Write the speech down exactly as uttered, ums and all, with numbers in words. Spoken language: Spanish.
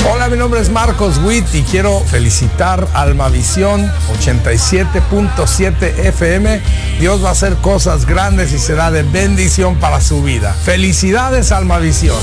Hola, mi nombre es Marcos Witt y quiero felicitar a Almavisión ochenta y siete punto siete F M. Dios va a hacer cosas grandes y será de bendición para su vida. Felicidades, Almavisión.